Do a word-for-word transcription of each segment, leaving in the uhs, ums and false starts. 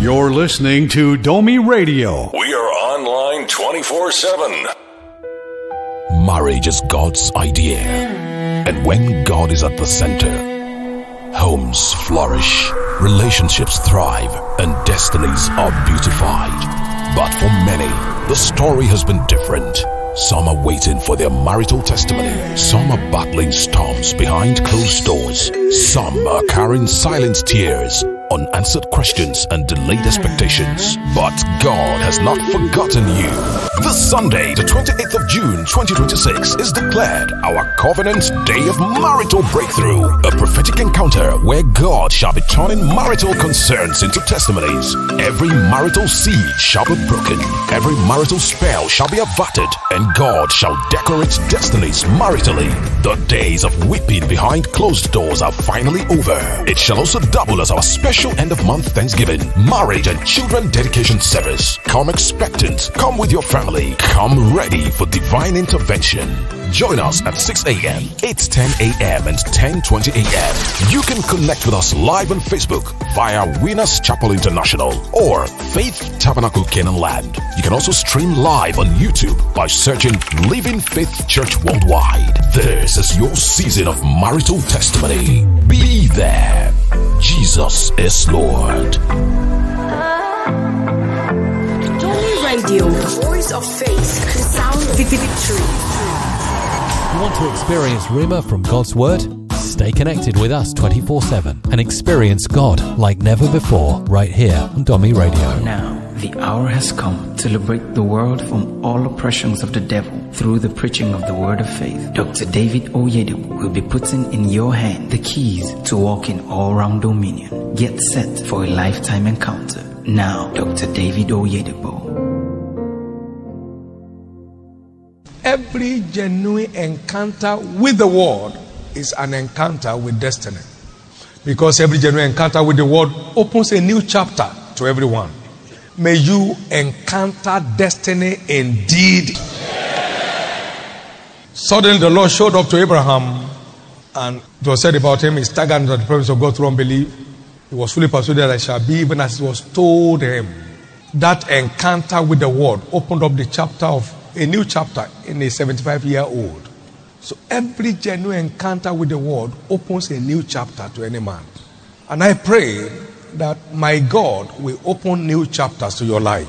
You're listening to Domi Radio. We are online twenty-four seven. Marriage is God's idea. And when God is at the center, homes flourish, relationships thrive, and destinies are beautified. But for many, the story has been different. Some are waiting for their marital testimony. Some are battling storms behind closed doors. Some are carrying silent tears, unanswered questions, and delayed expectations. But God has not forgotten you. This Sunday, the twenty-eighth of June, twenty twenty-six, is declared our Covenant Day of Marital Breakthrough, a prophetic encounter where God shall be turning marital concerns into testimonies. Every marital seed shall be broken. Every marital spell shall be averted, and God shall decorate destinies maritally. The days of weeping behind closed doors are finally over. It shall also double as our special end-of-month Thanksgiving, marriage and children dedication service. Come expectant. Come with your family. Come ready for divine intervention. Join us at six a.m., eight ten a.m. and ten twenty a.m. You can connect with us live on Facebook via Winners Chapel International or Faith Tabernacle Canaan Land. You can also stream live on YouTube by searching Living Faith Church Worldwide. This is your season of marital testimony. Be there. Jesus is Lord. Domi Radio, the voice of faith, the sound of victory. You want to experience Rhema from God's Word? Stay connected with us twenty-four seven and experience God like never before right here on Domi Radio. Now, the hour has come to liberate the world from all oppressions of the devil through the preaching of the word of faith. Doctor David Oyedepo will be putting in your hand the keys to walk in all-round dominion. Get set for a lifetime encounter. Now, Doctor David Oyedepo. Every genuine encounter with the word is an encounter with destiny. Because every genuine encounter with the word opens a new chapter to everyone. May you encounter destiny indeed. Suddenly the Lord showed up to Abraham, and it was said about him, he staggered into the presence of God through unbelief. He was fully persuaded that it shall be even as it was told him. That encounter with the word opened up the chapter of a new chapter in a seventy-five-year-old. So every genuine encounter with the word opens a new chapter to any man. And I pray that my God will open new chapters to your life.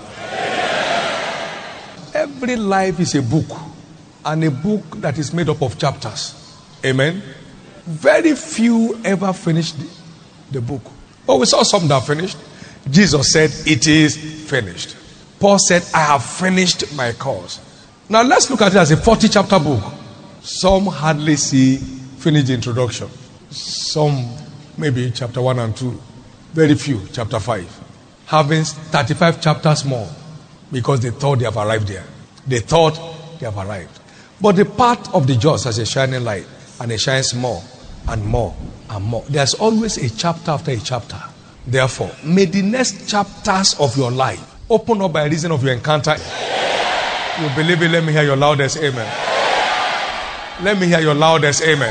Every life is a book, and a book that is made up of chapters. Amen. Very few ever finished the, the book. But we saw some that finished. Jesus said, it is finished. Paul said, I have finished my course. Now let's look at it as a forty chapter book. Some hardly see finish the introduction. Some maybe chapter one and two. Very few, chapter five. Having thirty-five chapters more because they thought they have arrived there. They thought they have arrived. But the path of the just has a shining light, and it shines more and more and more. There's always a chapter after a chapter. Therefore, may the next chapters of your life open up by reason of your encounter. You believe it? Let me hear your loudest amen. Let me hear your loudest amen.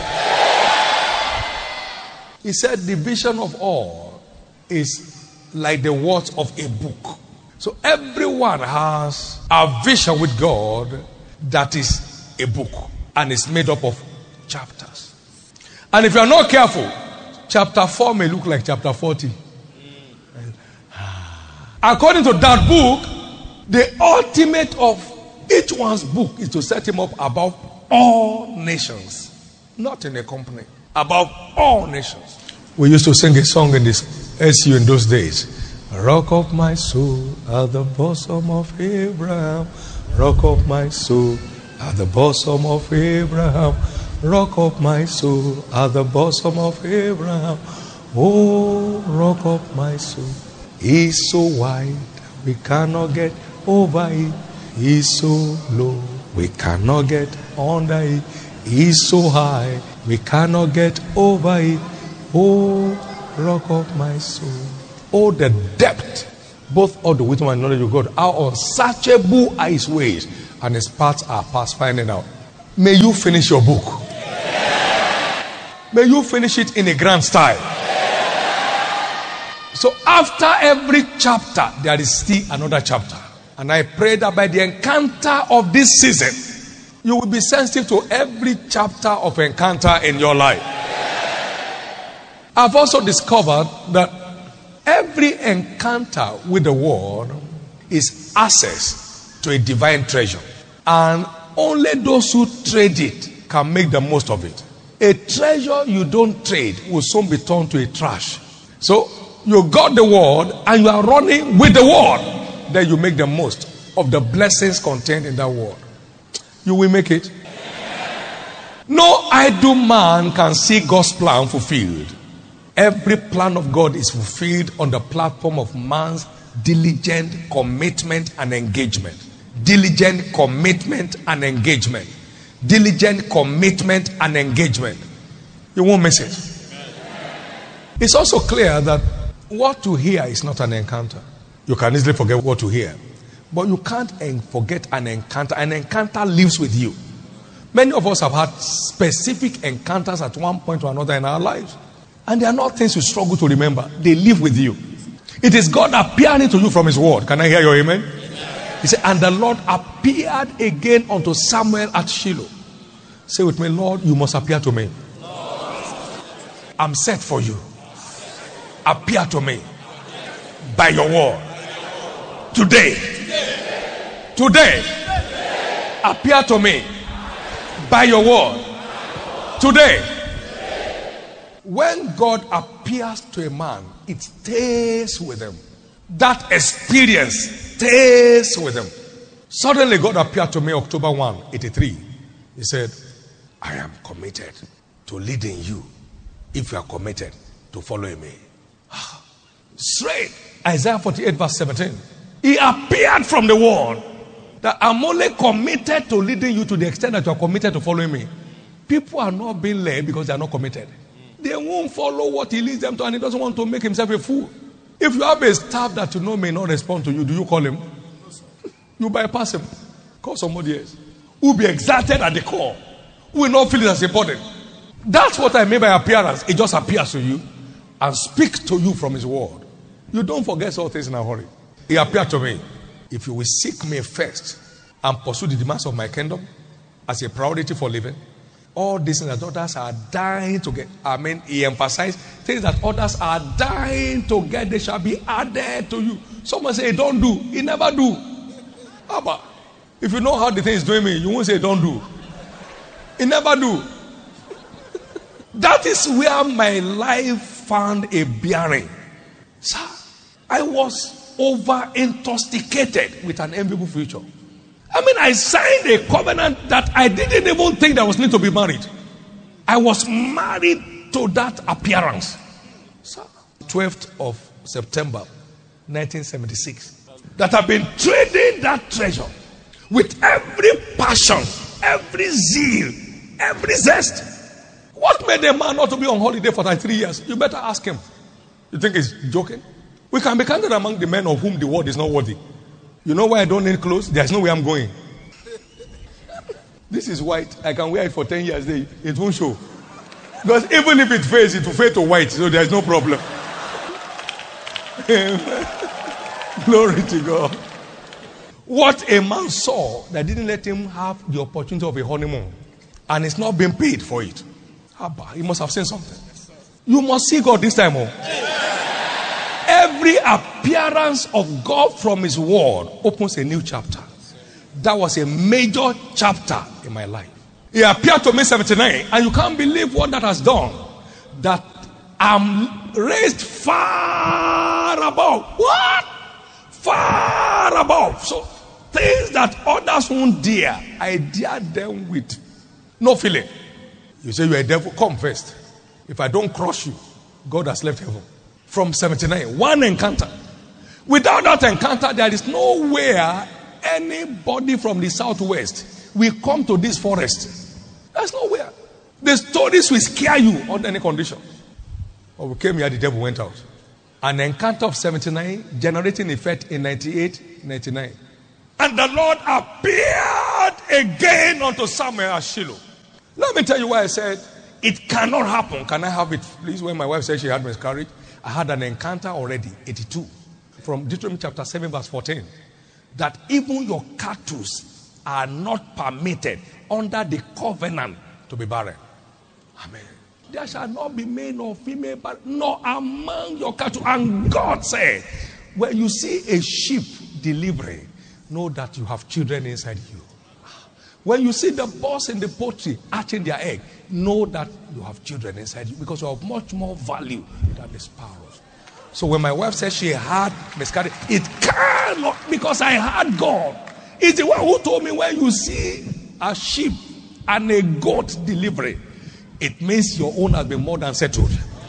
He said the vision of all is like the words of a book. So everyone has a vision with God that is a book, and it's made up of chapters. And if you are not careful, chapter four may look like chapter forty. According to that book, the ultimate of each one's book is to set him up above all nations. Not in a company. Above all nations. We used to sing a song in this S U in those days. Rock of my soul at the bosom of Abraham. Rock of my soul at the bosom of Abraham. Rock of my soul at the bosom of Abraham. Oh, rock of my soul. He's so wide, we cannot get over it. He's so low, we cannot get under it. He's so high, we cannot get over it. Oh, rock of my soul. Oh, the depth, both of the wisdom and knowledge of God, how unsearchable are his ways, and his paths are past finding out. May you finish your book. May you finish it in a grand style. So after every chapter, there is still another chapter. And I pray that by the encounter of this season, you will be sensitive to every chapter of encounter in your life. I've also discovered that every encounter with the word is access to a divine treasure. And only those who trade it can make the most of it. A treasure you don't trade will soon be turned to a trash. So you got the word and you are running with the word. Then you make the most of the blessings contained in that word. You will make it. No idle man can see God's plan fulfilled. Every plan of God is fulfilled on the platform of man's diligent commitment and engagement. Diligent commitment and engagement. Diligent commitment and engagement. You won't miss it. It's also clear that what you hear is not an encounter. You can easily forget what you hear. But you can't forget an encounter. An encounter lives with you. Many of us have had specific encounters at one point or another in our lives. And they are not things you struggle to remember. They live with you. It is God appearing to you from his word. Can I hear your amen? He said, and the Lord appeared again unto Samuel at Shiloh. Say with me, Lord, you must appear to me. I'm set for you. Appear to me by your word. Today. Today. Appear to me by your word. Today. When God appears to a man, it stays with him. That experience stays with him. Suddenly God appeared to me October first, eighty-three. He said, I am committed to leading you if you are committed to following me. Straight. Isaiah forty-eight verse seventeen. He appeared from the word that I'm only committed to leading you to the extent that you are committed to following me. People are not being led because they are not committed. They won't follow what he leads them to, and he doesn't want to make himself a fool. If you have a staff that you know may not respond to you, do you call him? You bypass him. Call somebody else. Who will be exalted at the core. Who will not feel it as a burden. That's what I mean by appearance. It just appears to you and speaks to you from his word. You don't forget all things in a hurry. He appeared to me. If you will seek me first and pursue the demands of my kingdom as a priority for living, all these things that others are dying to get. I mean, he emphasized things that others are dying to get, they shall be added to you. Someone say, don't do. He never do. Abba, if you know how the thing is doing me, you won't say, don't do. He never do. That is where my life found a bearing. Sir, I was over intoxicated with an enviable future. I mean, I signed a covenant that I didn't even think there was need to be married. I was married to that appearance. So, twelfth of September, nineteen seventy-six. That I've been trading that treasure with every passion, every zeal, every zest. What made a man not to be on holiday for like three years? You better ask him. You think he's joking? We can be counted among the men of whom the word is not worthy. You know why I don't need clothes? There's no way I'm going. This is white. I can wear it for ten years. It won't show. Because even if it fades, it will fade to white. So there's no problem. Glory to God. What a man saw that didn't let him have the opportunity of a honeymoon. And it's not being paid for it. He must have seen something. You must see God this time. Oh. Every appearance of God from his word opens a new chapter. That was a major chapter in my life. He appeared to me seventy-nine, and you can't believe what that has done. That I'm raised far above. What? Far above. So things that others won't dare, I dare them with no feeling. You say you're a devil, come first. If I don't crush you, God has left heaven. From seventy-nine, one encounter. Without that encounter, there is nowhere anybody from the southwest will come to this forest. There's nowhere. The stories will scare you under any condition. But we came here, the devil went out. An encounter of seventy-nine generating effect in ninety-eight, ninety-nine. And the Lord appeared again unto Samuel at Shiloh. Let me tell you why I said it cannot happen. Can I have it, please? When my wife said she had miscarriage, I had an encounter already, eighty-two, from Deuteronomy chapter seven, verse fourteen, that even your cattle are not permitted under the covenant to be barren. Amen. There shall not be male or female, but nor among your cattle. And God said, when you see a sheep delivering, know that you have children inside you. When you see the birds in the poultry hatching their egg, know that you have children inside you, because you have much more value than the sparrows. So when my wife said she had miscarriage, it cannot, because I had God. It's the one who told me, when you see a sheep and a goat delivering, it means your own has been more than settled.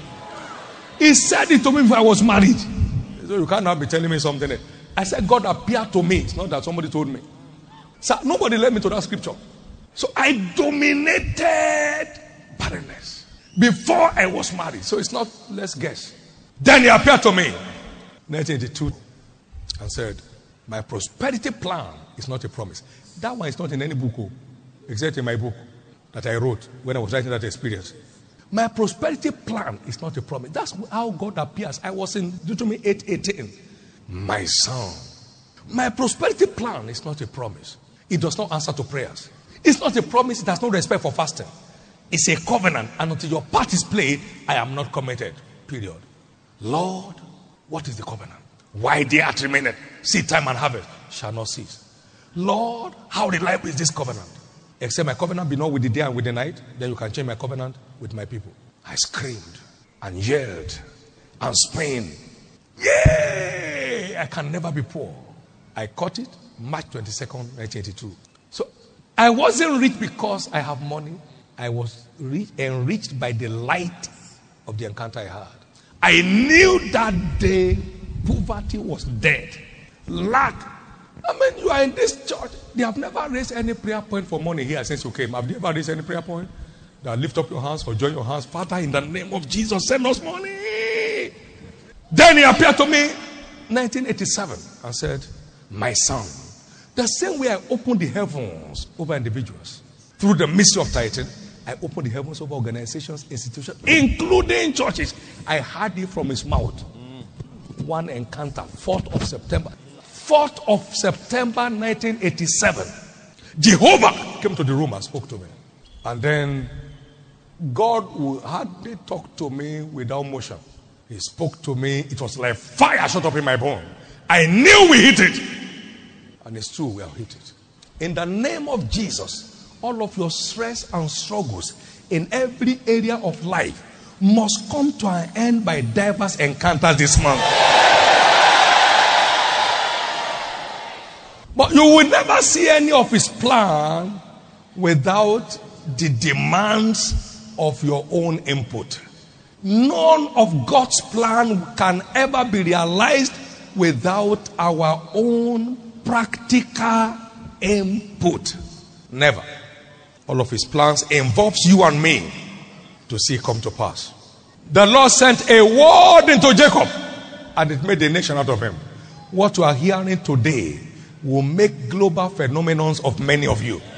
He said it to me if I was married. So you cannot be telling me something. I said, God appeared to me. It's not that somebody told me. So nobody led me to that scripture. So I dominated barrenness before I was married. So it's not, let's guess. Then he appeared to me, nineteen eighty-two, and said, my prosperity plan is not a promise. That one is not in any book, except in my book that I wrote when I was writing that experience. My prosperity plan is not a promise. That's how God appears. I was in Deuteronomy eight eighteen. My son, my prosperity plan is not a promise. It does not answer to prayers. It's not a promise. It has no respect for fasting. It's a covenant. And until your part is played, I am not committed. Period. Lord, what is the covenant? Why the earth remaineth, seed time and harvest shall not cease. Lord, how reliable is this covenant? Except my covenant be not with the day and with the night, then you can change my covenant with my people. I screamed and yelled and screamed. Yay! I can never be poor. I caught it March twenty-second, nineteen eighty-two. So I wasn't rich because I have money. I was rich, enriched by the light of the encounter I had. I knew that day poverty was dead. Lack. I mean, you are in this church. They have never raised any prayer point for money here since you came. Have you ever raised any prayer point? That lift up your hands or join your hands. Father, in the name of Jesus, send us money. Then he appeared to me nineteen eighty-seven and said, my son, the same way I opened the heavens over individuals through the mystery of tithing, I opened the heavens over organizations, institutions, including churches. I heard it from his mouth. One encounter, fourth of September. fourth of September nineteen eighty-seven. Jehovah came to the room and spoke to me. And then God would hardly talk to me without motion. He spoke to me. It was like fire shot up in my bone. I knew we hit it. And it's true, we have hit it. In the name of Jesus, all of your stress and struggles in every area of life must come to an end by diverse encounters this month. But you will never see any of his plan without the demands of your own input. None of God's plan can ever be realized without our own practical input. Never. All of his plans involves you and me to see come to pass. The Lord sent a word into Jacob and it made a nation out of him. What you are hearing today will make global phenomenons of many of you.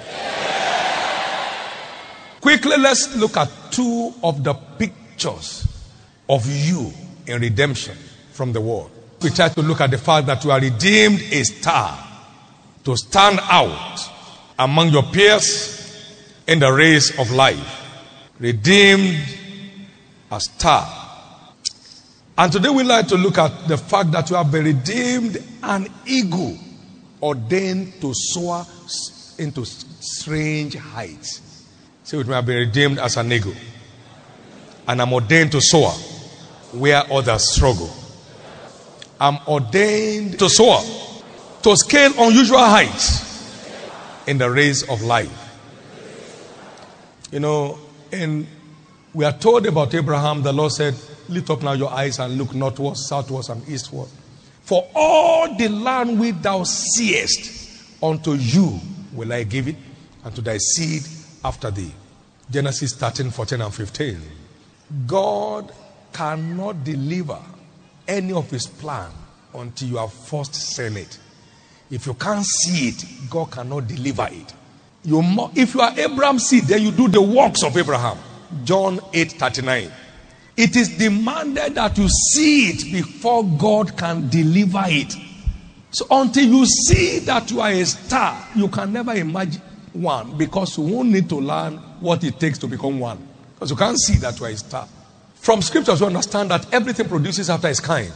Quickly, let's look at two of the pictures of you in redemption from the world. We try to look at the fact that you are redeemed a star to stand out among your peers in the race of life. Redeemed a star. And today we'd like to look at the fact that you have been redeemed an eagle ordained to soar into strange heights. Say with me, I have been redeemed as an eagle. And I'm ordained to soar where others struggle. I'm ordained to soar, to scale unusual heights in the race of life. You know, and we are told about Abraham, the Lord said, lift up now your eyes and look northward, southward, and eastward. For all the land which thou seest, unto you will I give it, and to thy seed after thee. Genesis thirteen, fourteen, and fifteen. God cannot deliver any of his plan until you have first seen it. If you can't see it, God cannot deliver it. You mo- if you are Abraham's seed, then you do the works of Abraham. John eight thirty-nine. It is demanded that you see it before God can deliver it. So until you see that you are a star, you can never imagine one, because you won't need to learn what it takes to become one. Because you can't see that you are a star. From scriptures, we understand that everything produces after its kind.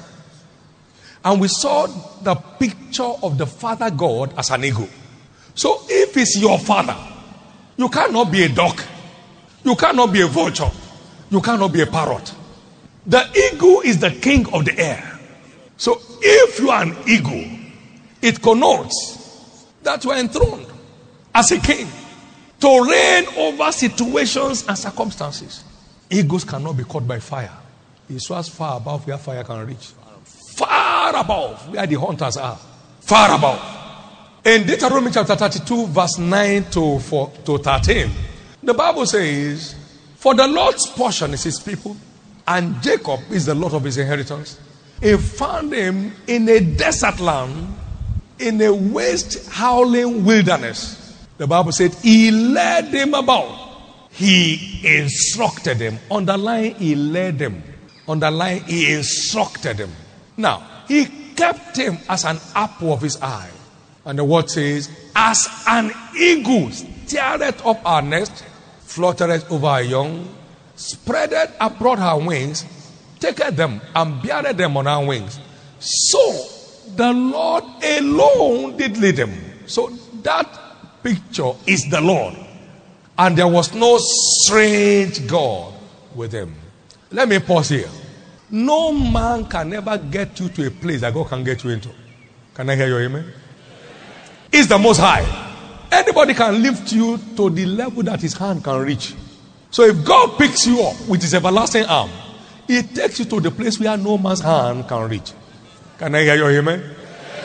And we saw the picture of the Father God as an eagle. So if it's your father, you cannot be a duck. You cannot be a vulture. You cannot be a parrot. The eagle is the king of the air. So if you are an eagle, it connotes that you are enthroned as a king to reign over situations and circumstances. Eagles cannot be caught by fire. He soars far above where fire can reach. Far above where the hunters are. Far above. In Deuteronomy chapter thirty-two, verse nine to thirteen, the Bible says, for the Lord's portion is his people, and Jacob is the Lord of his inheritance. He found him in a desert land, in a waste, howling wilderness. The Bible said he led them about. He instructed them. Underline, he led them. Underline, he instructed them. Now, he kept him as an apple of his eye. And the word says, as an eagle stirreth up our nest, fluttereth over our young, spreadeth abroad her wings, taketh them and beareth them on her wings. So the Lord alone did lead them. So that picture is the Lord. And there was no strange God with him. Let me pause here. No man can ever get you to a place that God can get you into. Can I hear your amen? It's the Most High. Anybody can lift you to the level that his hand can reach. So if God picks you up with his everlasting arm, it takes you to the place where no man's hand can reach. Can I hear your amen?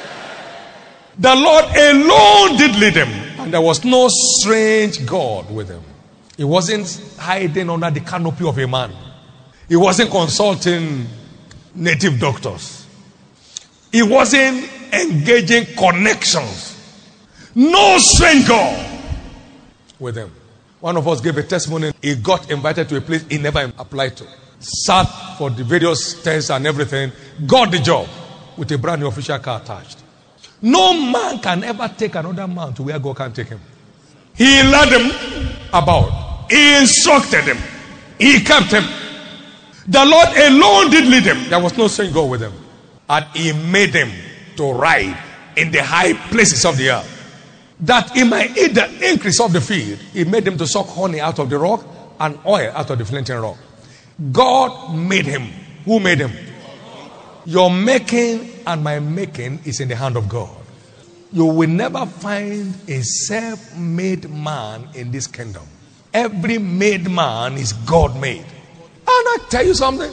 The Lord alone did lead him, and there was no strange God with him. He wasn't hiding under the canopy of a man. He wasn't consulting native doctors. He wasn't engaging connections. No strange God with him. One of us gave a testimony. He got invited to a place he never applied to. Sat for the various tests and everything. Got the job with a brand new official car attached. No man can ever take another man to where God can take him. He led him about. He instructed him. He kept him. The Lord alone did lead him. There was no strange God with him. And he made him to ride in the high places of the earth, that he might eat the increase of the field. He made him to suck honey out of the rock and oil out of the flinting rock. God made him. Who made him? Your making and my making is in the hand of God. You will never find a self-made man in this kingdom. Every made man is God-made. And I tell you something.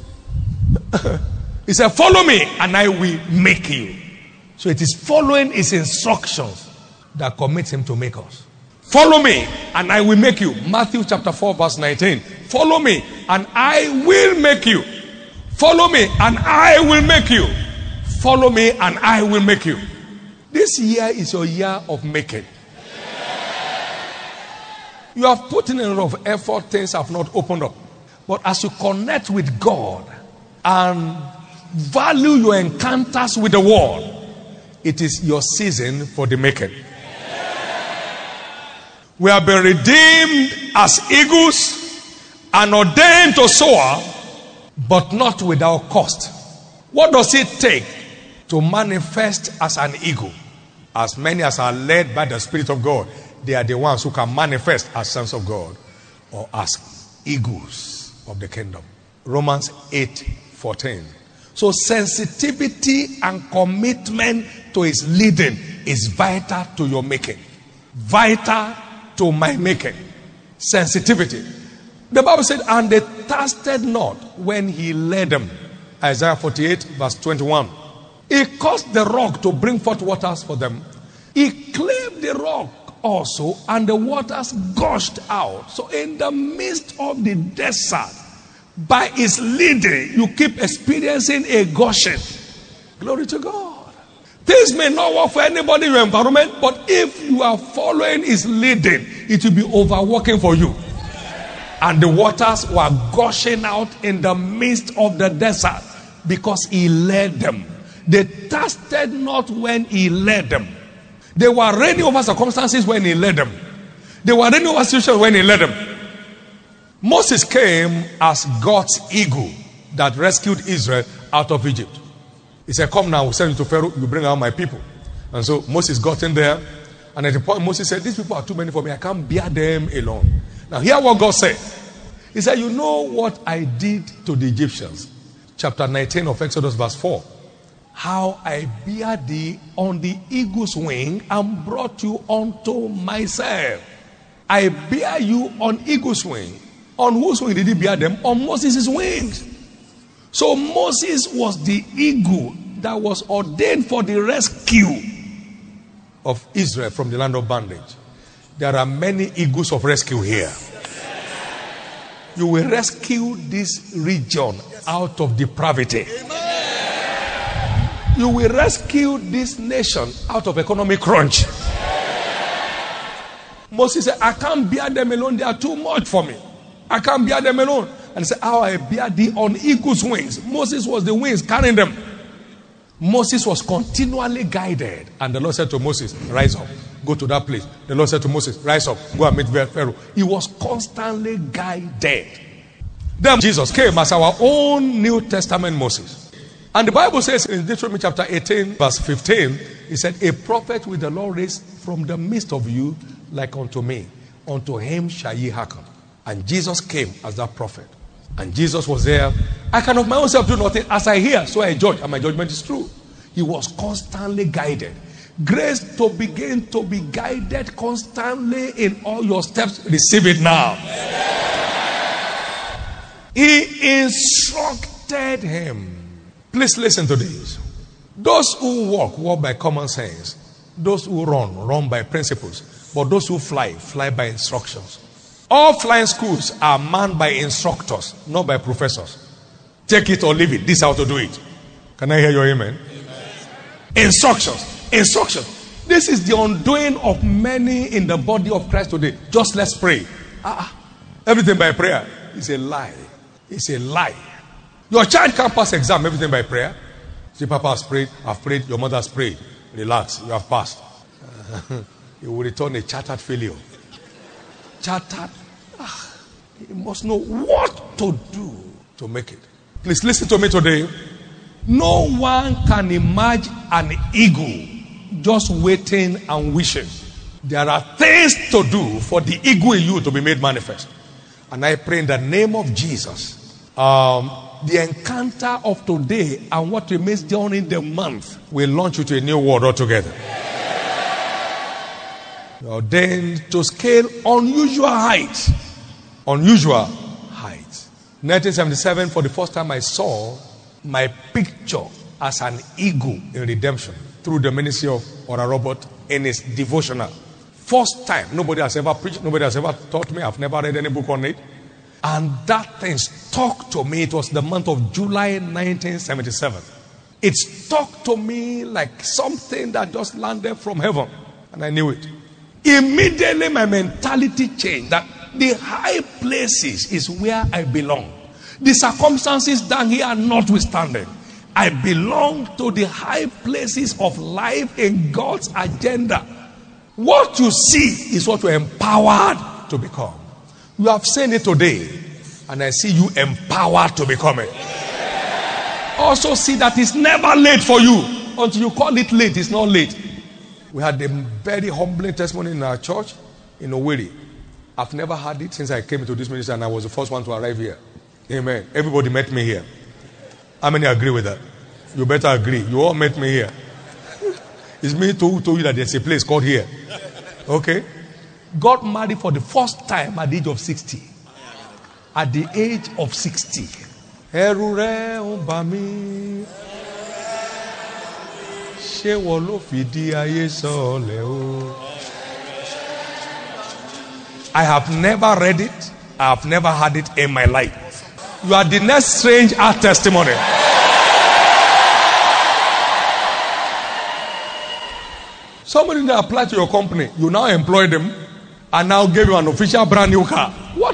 He said, follow me and I will make you. So it is following his instructions that commits him to make us. Follow me and I will make you. Matthew chapter four verse nineteen. Follow me and I will make you. Follow me and I will make you. Follow me and I will make you. This year is your year of making. You have put in a lot of effort, things have not opened up. But as you connect with God and value your encounters with the world, it is your season for the making. We have been redeemed as eagles and ordained to soar, but not without cost. What does it take to manifest as an eagle? As many as are led by the Spirit of God, they are the ones who can manifest as sons of God or as eagles of the kingdom. Romans eight fourteen. So sensitivity and commitment to his leading is vital to your making. Vital to my making. Sensitivity. The Bible said, and they thirsted not when he led them. Isaiah forty-eight verse twenty-one. He caused the rock to bring forth waters for them. He clave the rock also, and the waters gushed out. So in the midst of the desert, by his leading, you keep experiencing a gushing. Glory to God. Things may not work for anybody in your environment, but if you are following his leading, it will be overworking for you. And the waters were gushing out in the midst of the desert because he led them. They thirsted not when he led them. They were ready over circumstances when he led them. They were ready over situations when he led them. Moses came as God's eagle that rescued Israel out of Egypt. He said, come now, we'll send you to Pharaoh, you bring out my people. And so Moses got in there. And at the point Moses said, these people are too many for me. I can't bear them alone. Now hear what God said. He said, you know what I did to the Egyptians? Chapter nineteen of Exodus verse four. How I bear thee on the eagle's wing and brought you unto myself. I bear you on eagle's wing. On whose wing did he bear them? On Moses' wings. So Moses was the eagle that was ordained for the rescue of Israel from the land of bondage. There are many eagles of rescue here. You will rescue this region out of depravity. You will rescue this nation out of economic crunch. Moses said, I can't bear them alone. They are too much for me. I can't bear them alone. And he said, how I bear thee on eagle's wings. Moses was the wings carrying them. Moses was continually guided. And the Lord said to Moses, rise up. Go to that place. The Lord said to Moses, rise up. Go and meet Pharaoh. He was constantly guided. Then Jesus came as our own New Testament Moses. And the Bible says in Deuteronomy chapter eighteen, verse fifteen, he said, a prophet will the Lord raise from the midst of you like unto me. Unto him shall ye hearken. And Jesus came as that prophet. And Jesus was there. I can of my own self do nothing. As I hear, so I judge. And my judgment is true. He was constantly guided. Grace to begin to be guided constantly in all your steps. Receive it now. He instructed him. Please listen to this. Those who walk, walk by common sense. Those who run, run by principles. But those who fly, fly by instructions. All flying schools are manned by instructors, not by professors. Take it or leave it. This is how to do it. Can I hear your amen? Amen. Instructions. Instructions. This is the undoing of many in the body of Christ today. Just let's pray. Ah, everything by prayer is a lie. It's a lie. Your child can't pass exam, everything by prayer. See, Papa has prayed, I've prayed, your mother has prayed. Relax, you have passed. Uh, you will return a chartered failure. Chartered. Ah, you must know what to do to make it. Please listen to me today. No one can emerge an eagle just waiting and wishing. There are things to do for the eagle in you to be made manifest. And I pray in the name of Jesus, um, the encounter of today and what remains during the month will launch you to a new world altogether. You're ordained to scale unusual heights. Unusual heights. nineteen seventy-seven, for the first time I saw my picture as an eagle in redemption through the ministry of Ora Robert in his devotional. First time. Nobody has ever preached. Nobody has ever taught me. I've never read any book on it. And that thing stuck to me. It was the month of July nineteen seventy-seven. It stuck to me like something that just landed from heaven. And I knew it. Immediately my mentality changed. That the high places is where I belong. The circumstances down here are notwithstanding. I belong to the high places of life in God's agenda. What you see is what you're empowered to become. You have seen it today, and I see you empowered to become it. Also see that it's never late for you. Until you call it late, it's not late. We had a very humbling testimony in our church in Owerri. I've never had it since I came into this ministry, and I was the first one to arrive here. Amen. Everybody met me here. How many agree with that? You better agree. You all met me here. It's me who told you that there's a place called here. Okay? Got married for the first time at the age of sixty. At the age of sixty. I have never read it. I have never had it in my life. You are the next strange art testimony. Somebody that applied to your company, you now employ them and now give you an official brand new car. What